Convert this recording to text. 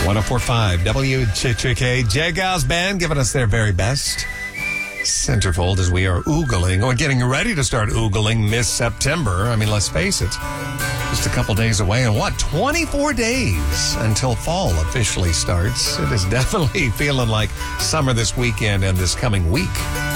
104.5 WCHK. Jagaz Band giving us their very best. Centerfold as we are oogling, or getting ready to start oogling Miss September. I mean, let's face it, just a couple days away. And 24 days until fall officially starts. It is definitely feeling like summer this weekend and this coming week.